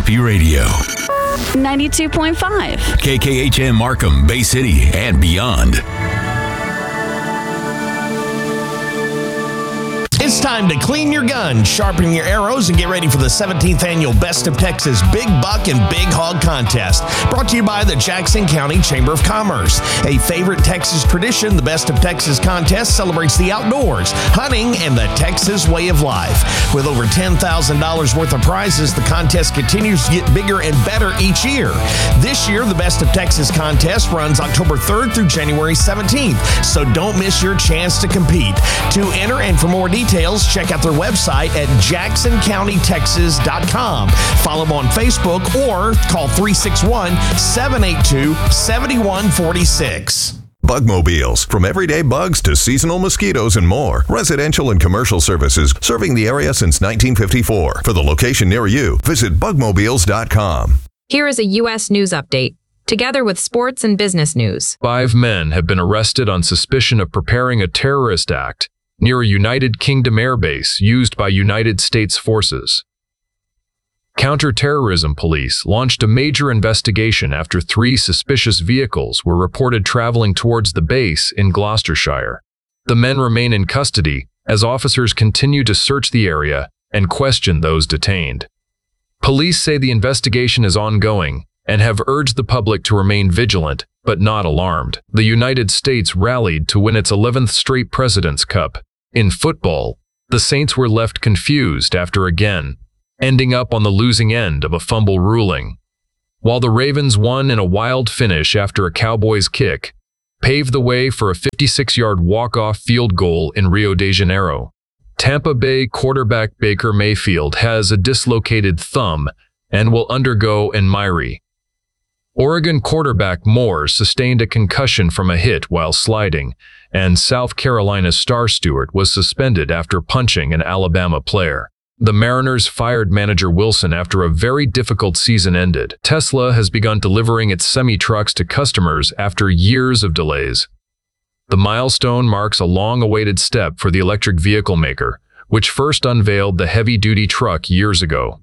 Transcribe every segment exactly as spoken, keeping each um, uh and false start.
Happy Radio. ninety-two point five. K K H M Markham, Bay City, and beyond. It's time to clean your gun, sharpen your arrows, and get ready for the seventeenth annual Best of Texas Big Buck and Big Hog Contest. Brought to you by the Jackson County Chamber of Commerce. A favorite Texas tradition, the Best of Texas Contest celebrates the outdoors, hunting, and the Texas way of life. With over ten thousand dollars worth of prizes, the contest continues to get bigger and better each year. This year, the Best of Texas Contest runs October third through January seventeenth, so don't miss your chance to compete. To enter and for more details, check out their website at jackson county texas dot com. Follow them on Facebook or call three six one, seven eight two, seven one four six. Bugmobiles. From everyday bugs to seasonal mosquitoes and more. Residential and commercial services serving the area since nineteen fifty-four. For the location near you, visit bugmobiles dot com. Here is a U S news update, together with sports and business news. Five men have been arrested on suspicion of preparing a terrorist act near a United Kingdom airbase used by United States forces. Counter-terrorism police launched a major investigation after three suspicious vehicles were reported traveling towards the base in Gloucestershire. The men remain in custody as officers continue to search the area and question those detained. Police say the investigation is ongoing and have urged the public to remain vigilant but not alarmed. The United States rallied to win its eleventh straight President's Cup. In football, the Saints were left confused after again ending up on the losing end of a fumble ruling. While the Ravens won in a wild finish after a Cowboys kick paved the way for a fifty-six-yard walk-off field goal in Rio de Janeiro. Tampa Bay quarterback Baker Mayfield has a dislocated thumb and will undergo an M R I. Oregon quarterback Moore sustained a concussion from a hit while sliding, and South Carolina star Stewart was suspended after punching an Alabama player. The Mariners fired manager Wilson after a very difficult season ended. Tesla has begun delivering its semi-trucks to customers after years of delays. The milestone marks a long-awaited step for the electric vehicle maker, which first unveiled the heavy-duty truck years ago.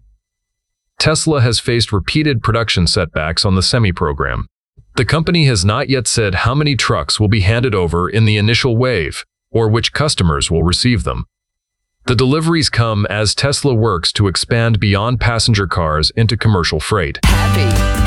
Tesla has faced repeated production setbacks on the Semi program. The company has not yet said how many trucks will be handed over in the initial wave, or which customers will receive them. The deliveries come as Tesla works to expand beyond passenger cars into commercial freight. Happy.